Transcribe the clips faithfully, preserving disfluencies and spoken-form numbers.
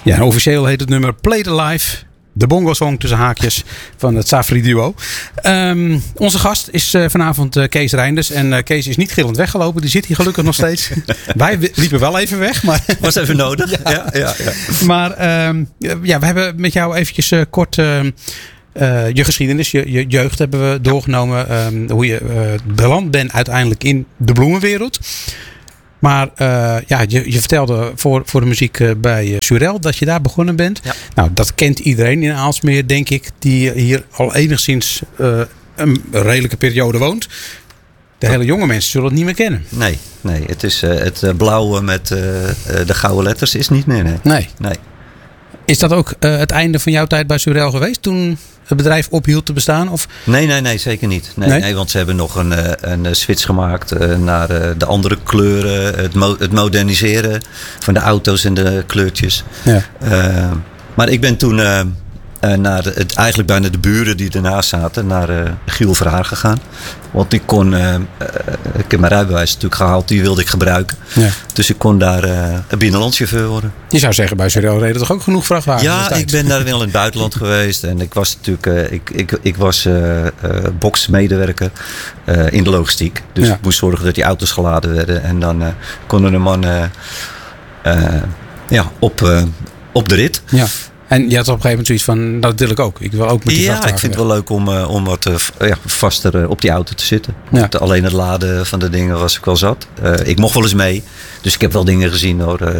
Ja, en officieel heet het nummer Play the Live. De bongo song tussen haakjes van het Safri duo. Um, onze gast is uh, vanavond uh, Kees Reinders. En uh, Kees is niet gillend weggelopen. Die zit hier gelukkig nog steeds. Wij liepen wel even weg. Maar was even nodig. ja. Ja, ja, ja. Maar um, ja, we hebben met jou eventjes uh, kort... Uh, Uh, je geschiedenis, je, je jeugd hebben we doorgenomen. Um, hoe je uh, beland bent uiteindelijk in de bloemenwereld. Maar uh, ja, je, je vertelde voor, voor de muziek uh, bij uh, Surel dat je daar begonnen bent. Ja. Nou, dat kent iedereen in Aalsmeer, denk ik, die hier al enigszins uh, een redelijke periode woont. De hele jonge mensen zullen het niet meer kennen. Nee, nee het, is, uh, het blauwe met uh, de gouden letters is niet meer. Nee. nee. nee. Is dat ook uh, het einde van jouw tijd bij Surel geweest toen het bedrijf ophield te bestaan? Of? Nee, nee, nee, zeker niet. Nee, nee? nee want ze hebben nog een, een switch gemaakt uh, naar uh, de andere kleuren. Het, mo- het moderniseren van de auto's en de kleurtjes. Ja. Uh, maar ik ben toen uh, uh, naar de, het, eigenlijk bijna de buren die ernaast zaten, naar uh, Giel Verhaar gegaan. Want ik kon, uh, uh, ik heb mijn rijbewijs natuurlijk gehaald, die wilde ik gebruiken. Ja. Dus ik kon daar uh, een binnenlandchauffeur worden. Je zou zeggen, bij Surel reden toch ook genoeg vrachtwagens? Ja, destijds. Ik ben daar wel in het buitenland geweest. En ik was natuurlijk, uh, ik, ik, ik was uh, uh, boxmedewerker uh, in de logistiek. Dus ja. ik moest zorgen dat die auto's geladen werden. En dan uh, konden de mannen uh, uh, ja, op, uh, op de rit. Ja. En je had op een gegeven moment zoiets van, dat wil ik ook. Ik wil ook met die ja, ik vind het wel leuk om, uh, om wat uh, ja, vaster uh, op die auto te zitten. Ja. Het, alleen het laden van de dingen was ik wel zat. Uh, ik mocht wel eens mee. Dus ik heb wel dingen gezien door uh,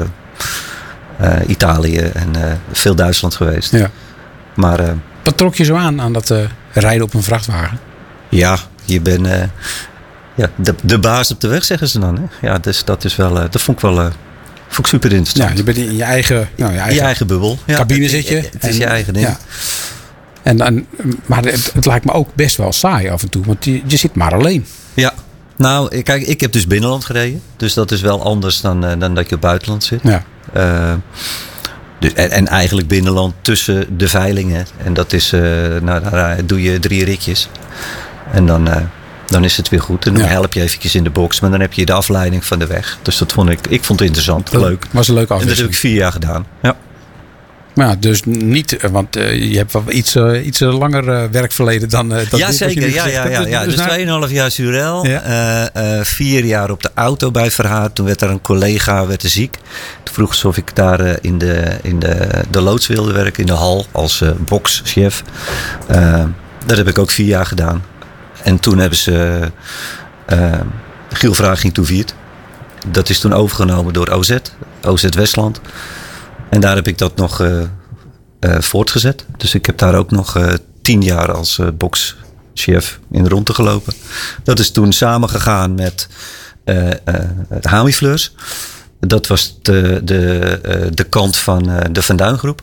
uh, Italië en uh, veel Duitsland geweest. Ja. Maar, uh, wat trok je zo aan aan dat uh, rijden op een vrachtwagen? Ja, je bent uh, ja, de, de baas op de weg, zeggen ze dan. Hè? Ja, dus dat is wel, uh, dat vond ik wel... Uh, Vond ik super interessant. Ja, je bent in je eigen, nou, je eigen, je eigen bubbel. Ja, cabine zit je. Het, het is en, je eigen ding. Ja. En, en, maar het, het lijkt me ook best wel saai af en toe. Want je, je zit maar alleen. Ja. Nou, kijk, ik heb dus binnenland gereden. Dus dat is wel anders dan, uh, dan dat je op buitenland zit. Ja. Uh, dus, en, en eigenlijk binnenland tussen de veilingen. En dat is, uh, nou, daar doe je drie ritjes. En dan... Uh, Dan is het weer goed. En dan ja. help je eventjes in de box. Maar dan heb je de afleiding van de weg. Dus dat vond ik, ik vond het interessant. Dat leuk. Was een leuke afwisseling. En dat heb ik vier jaar gedaan. Ja. Maar ja, dus niet, want uh, je hebt wel iets, uh, iets langer uh, werkverleden dan uh, dat. Ja, zeker. Ja, ja, ja, ja. Dus twee en een half jaar Surel. Ja. Uh, uh, vier jaar op de auto bij Verhaar. Toen werd er een collega werd er ziek. Toen vroeg ze of ik daar uh, in, de, in de, de loods wilde werken. In de hal als uh, boxchef. Uh, dat heb ik ook vier jaar gedaan. En toen hebben ze... Uh, Giel Verhaar ging toen viert. Dat is toen overgenomen door O Z. O Z Westland. En daar heb ik dat nog uh, uh, voortgezet. Dus ik heb daar ook nog uh, tien jaar als uh, boxchef in de ronde gelopen. Dat is toen samengegaan met uh, uh, de Hamifleurs. Dat was de, de, uh, de kant van uh, de Van Duin groep.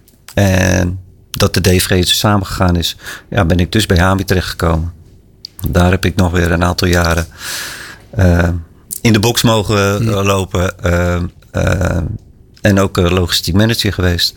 En dat de D V G samengegaan is, ja, ben ik dus bij Hami terechtgekomen. Daar heb ik nog weer een aantal jaren uh, in de box mogen uh, lopen. Uh, uh, en ook uh, logistiek manager geweest.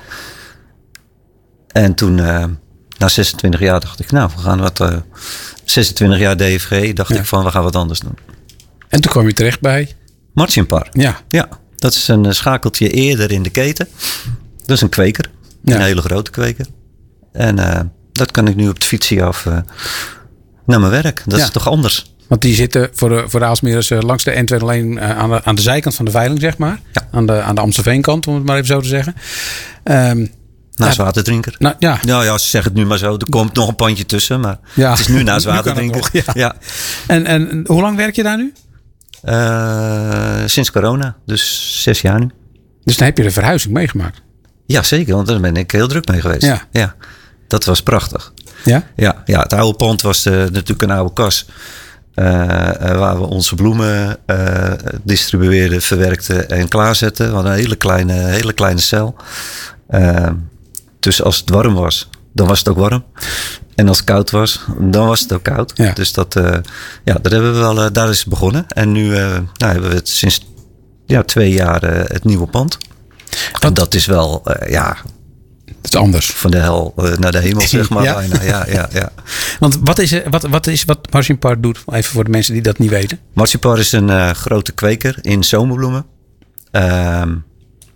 En toen, uh, na zesentwintig jaar, dacht ik, nou, we gaan wat... Uh, zesentwintig jaar D V G, dacht ja. ik van, we gaan wat anders doen. En toen kwam je terecht bij? Marchinpar. Ja. Ja, dat is een schakeltje eerder in de keten. Dat is een kweker. Ja. Een hele grote kweker. En uh, dat kan ik nu op de fietsje af... Uh, naar mijn werk. Dat ja. is toch anders. Want die zitten voor de, voor de Aalsmeerders uh, langs de N twee alleen uh, aan, de, aan de zijkant van de veiling, zeg maar. Ja. Aan de, aan de Amstelveenkant, om het maar even zo te zeggen. Um, naast ja, waterdrinker. Nou, ja. Nou ja, zeg het nu maar zo. Er komt nog een pandje tussen, maar ja. het is nu naast waterdrinker. Nog, ja. Ja. En, en hoe lang werk je daar nu? Uh, sinds corona. Dus zes jaar nu. Dus dan heb je de verhuizing meegemaakt? Ja, zeker. Want daar ben ik heel druk mee geweest. Ja. ja. Dat was prachtig. Ja? Ja, ja, het oude pand was uh, natuurlijk een oude kas. Uh, uh, waar we onze bloemen uh, distribueerden, verwerkten en klaarzetten. We hadden een hele kleine, hele kleine cel. Uh, dus als het warm was, dan was het ook warm. En als het koud was, dan was het ook koud. Ja. Dus dat, uh, ja, daar, hebben we wel, uh, daar is het begonnen. En nu uh, nou, hebben we het sinds ja, twee jaar uh, het nieuwe pand. Wat? En dat is wel, uh, ja... Het is anders. Van de hel uh, naar de hemel, zeg maar. Ja. Bijna. Ja, ja, ja. Want wat is, wat, wat is wat Marchinpar doet? Even voor de mensen die dat niet weten. Marchinpar is een uh, grote kweker in zomerbloemen. Uh,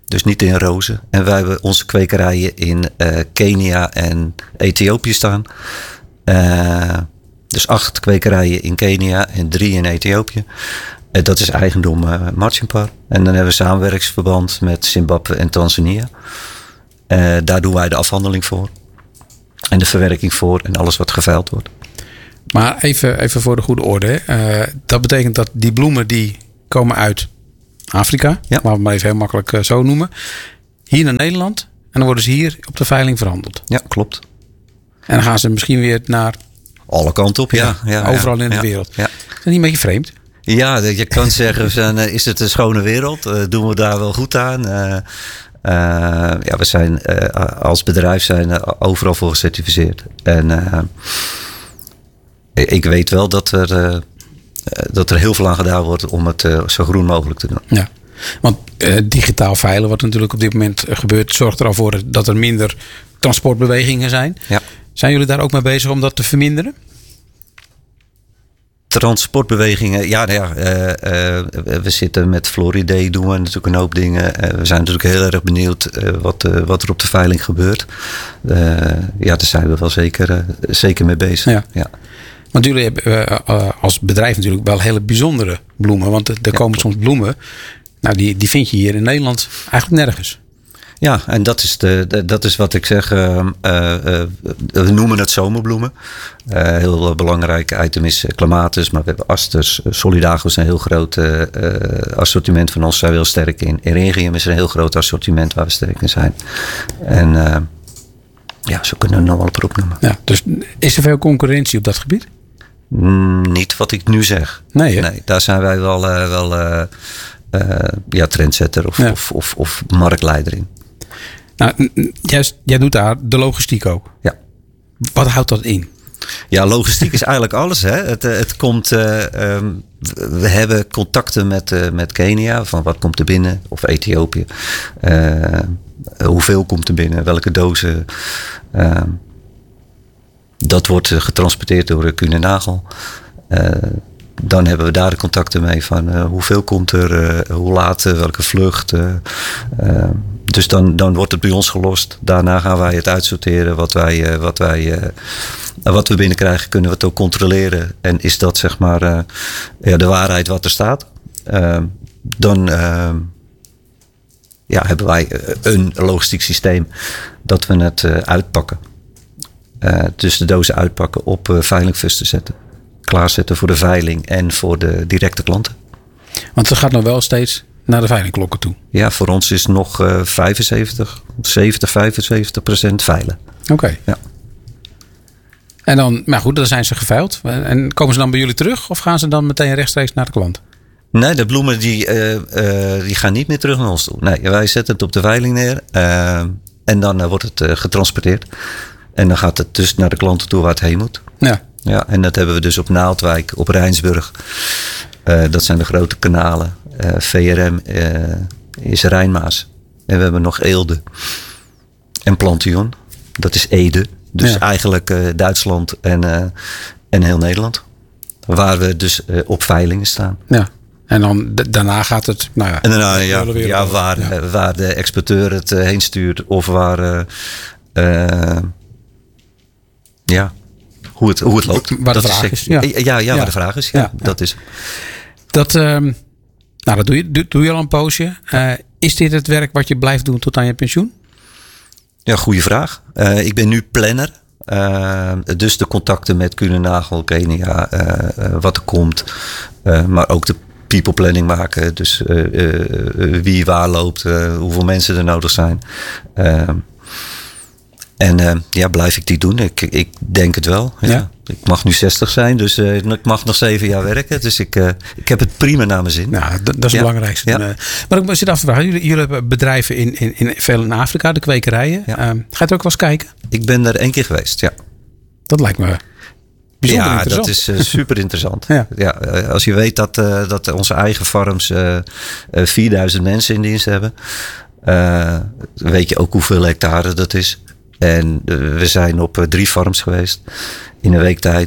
Dus niet in rozen. En wij hebben onze kwekerijen in uh, Kenia en Ethiopië staan. Uh, dus acht kwekerijen in Kenia en drie in Ethiopië. Uh, dat is eigendom uh, Marchinpar. En dan hebben we samenwerkingsverband met Zimbabwe en Tanzania. Uh, daar doen wij de afhandeling voor. En de verwerking voor en alles wat geveild wordt. Maar even, even voor de goede orde. Uh, dat betekent dat die bloemen die komen uit Afrika. Ja. Laten we het maar even heel makkelijk uh, zo noemen. Hier naar Nederland. En dan worden ze hier op de veiling verhandeld. Ja, klopt. En dan gaan ze misschien weer naar... Alle kanten op, ja. ja, ja overal ja, in de ja, wereld. Ja. Is dat niet een beetje vreemd? Ja, je kan zeggen, zijn, is het een schone wereld? Uh, doen we daar wel goed aan? Uh, uh, ja, we zijn uh, als bedrijf zijn uh, overal voor gecertificeerd. En uh, ik weet wel dat er, uh, dat er heel veel aan gedaan wordt om het uh, zo groen mogelijk te doen. Ja, want uh, digitaal veilen, wat natuurlijk op dit moment gebeurt, zorgt er al voor dat er minder transportbewegingen zijn. Ja. Zijn jullie daar ook mee bezig om dat te verminderen? Transportbewegingen, ja, nou ja uh, uh, we zitten met Floriday, doen we natuurlijk een hoop dingen. Uh, we zijn natuurlijk heel erg benieuwd uh, wat, uh, wat er op de veiling gebeurt. Uh, ja, daar zijn we wel zeker, uh, zeker mee bezig. Ja. Ja. Want jullie hebben uh, uh, als bedrijf natuurlijk wel hele bijzondere bloemen. Want er ja, komen soms bloemen, nou, die, die vind je hier in Nederland eigenlijk nergens. Ja, en dat is, de, de, dat is wat ik zeg. Uh, uh, we noemen het zomerbloemen. Uh, heel belangrijk item is clematis, maar we hebben asters. Solidago is een heel groot uh, assortiment van ons. Zijn we heel sterk in. Eryngium is een heel groot assortiment waar we sterk in zijn. En uh, ja, zo kunnen we nog wel op opnoemen. Ja, dus is er veel concurrentie op dat gebied? Mm, niet wat ik nu zeg. Nee, nee daar zijn wij wel, uh, wel uh, uh, ja, trendsetter of, ja. of, of, of marktleider in. Nou, jij, jij doet daar de logistiek ook. Ja. Wat houdt dat in? Ja, logistiek is eigenlijk alles. Hè. Het, het komt, uh, um, we hebben contacten met, uh, met Kenia. Van wat komt er binnen? Of Ethiopië. Uh, hoeveel komt er binnen? Welke dozen? Uh, dat wordt getransporteerd door Kuehne Nagel. Uh, dan hebben we daar de contacten mee van uh, hoeveel komt er, uh, hoe laat, uh, welke vlucht. Uh, uh, dus dan, dan wordt het bij ons gelost. Daarna gaan wij het uitsorteren. Wat, wij, uh, wat, wij, uh, wat we binnenkrijgen, kunnen we het ook controleren. En is dat zeg maar uh, ja, de waarheid wat er staat? Uh, dan uh, ja, hebben wij een logistiek systeem dat we het uh, uitpakken. Uh, dus de dozen uitpakken, op uh, veilingfusten zetten. Klaarzetten voor de veiling en voor de directe klanten. Want het gaat nog wel steeds naar de veilingklokken toe. Ja, voor ons is nog uh, vijfenzeventig, zeventig, vijfenzeventig procent veilen. Oké. Okay. Ja. En dan, maar goed, dan zijn ze geveild. En komen ze dan bij jullie terug of gaan ze dan meteen rechtstreeks naar de klant? Nee, de bloemen die, uh, uh, die gaan niet meer terug naar ons toe. Nee, wij zetten het op de veiling neer uh, en dan uh, wordt het uh, getransporteerd. En dan gaat het dus naar de klanten toe waar het heen moet. Ja. Ja, en dat hebben we dus op Naaldwijk, op Rijnsburg. Uh, dat zijn de grote kanalen. Uh, V R M uh, is Rijnmaas. En we hebben nog Eelde. En Plantion. Dat is Ede. Dus ja. eigenlijk uh, Duitsland en, uh, en heel Nederland. Waar we dus uh, op veilingen staan. Ja. En dan d- daarna gaat het... Nou ja, en daarna, ja, ja, waar, ja. Uh, waar de exporteur het uh, heen stuurt. Of waar... Uh, uh, ja... Hoe het, hoe het loopt. Waar de dat vraag is. is ja. Ja, ja, ja, waar ja. de vraag is. Ja, ja, dat is. Dat, um, nou, dat doe je, doe, doe je al een poosje. Uh, is dit het werk wat je blijft doen tot aan je pensioen? Ja, goede vraag. Uh, ik ben nu planner. Uh, dus de contacten met Kuehne Nagel, Kenia, uh, uh, wat er komt. Uh, maar ook de people planning maken. Dus uh, uh, wie waar loopt, uh, hoeveel mensen er nodig zijn. Uh, En uh, ja, blijf ik die doen? Ik, ik denk het wel. Ja. Ja. Ik mag nu zestig zijn, dus uh, ik mag nog zeven jaar werken. Dus ik, uh, ik heb het prima naar mijn zin. Nou, dat, dat is ja. het belangrijkste. Ja. Maar ik zit af te vragen. Jullie, jullie hebben bedrijven in, in, in, veel in Afrika, de kwekerijen. Ja. Um, ga je er ook wel eens kijken? Ik ben er één keer geweest, ja. Dat lijkt me bijzonder ja, interessant. Dat is uh, super interessant. ja. Ja, uh, als je weet dat, uh, dat onze eigen farms uh, uh, vierduizend mensen in dienst hebben. Uh, weet je ook hoeveel hectare dat is. En uh, we zijn op uh, drie farms geweest in een week tijd.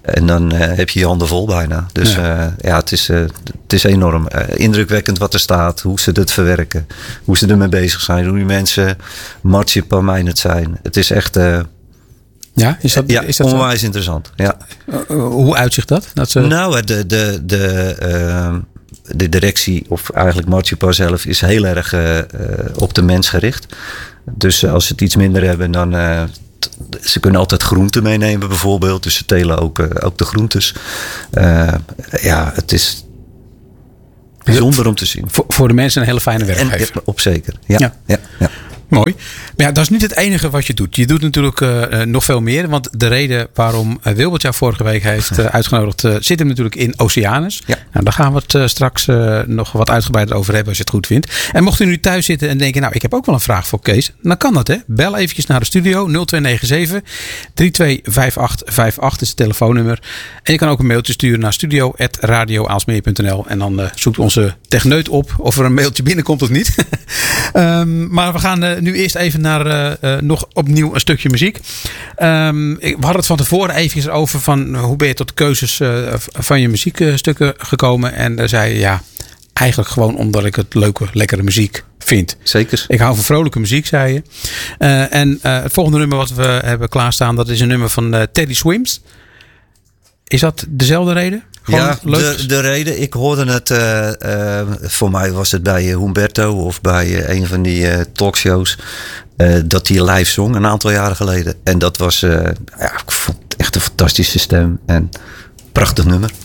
En dan uh, heb je je handen vol bijna. Dus ja, uh, ja het, is, uh, het is enorm uh, indrukwekkend wat er staat. Hoe ze het verwerken. Hoe ze ermee bezig zijn. Hoe die mensen marzipan het zijn. Het is echt... Uh, ja, is dat, ja, is dat onwijs zo? interessant. Ja. Uh, uh, hoe uitzicht dat? dat ze... Nou, de, de, de, uh, de directie, of eigenlijk marzipan zelf, is heel erg uh, op de mens gericht. Dus uh, als ze het iets minder hebben, dan... Uh, Ze kunnen altijd groenten meenemen bijvoorbeeld. Dus ze telen ook, uh, ook de groentes. Uh, ja, het is bijzonder om te zien. Voor, voor de mensen een hele fijne werkgever. En, op zeker, ja. ja. ja, ja. Mooi. Maar ja, dat is niet het enige wat je doet. Je doet natuurlijk uh, nog veel meer. Want de reden waarom uh, Wilbert jou vorige week heeft uh, uitgenodigd... Uh, zit hem natuurlijk in Oceanus. Ja. Nou, daar gaan we het uh, straks uh, nog wat uitgebreider over hebben als je het goed vindt. En mocht u nu thuis zitten en denken... nou, ik heb ook wel een vraag voor Kees. Dan kan dat, hè. Bel eventjes naar de studio. nul twee negen zeven drie twee vijf acht vijf acht is het telefoonnummer. En je kan ook een mailtje sturen naar studio at radio aalsmeer punt n l. En dan uh, zoekt onze techneut op of er een mailtje binnenkomt of niet. um, maar we gaan... Uh, nu eerst even naar uh, uh, nog opnieuw een stukje muziek. Um, we hadden het van tevoren even over van hoe ben je tot de keuzes uh, van je muziekstukken gekomen. En daar zei je ja, eigenlijk gewoon omdat ik het leuke, lekkere muziek vind. Zeker. Ik hou van vrolijke muziek, zei je. Uh, en uh, het volgende nummer wat we hebben klaarstaan, dat is een nummer van uh, Teddy Swims. Is dat dezelfde reden? Gewoon ja, leuk. De, de reden. Ik hoorde het, uh, uh, voor mij was het bij Humberto of bij uh, een van die uh, talkshows, uh, dat hij live zong een aantal jaren geleden. En dat was, uh, ja, ik vond het echt een fantastische stem en prachtig nummer.